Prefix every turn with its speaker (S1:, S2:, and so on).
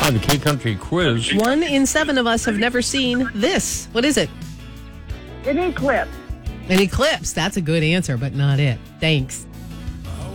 S1: the K-Country quiz.
S2: 1 in 7 of us have never seen this. What is it?
S3: An eclipse.
S2: An eclipse. That's a good answer, but not it. Thanks.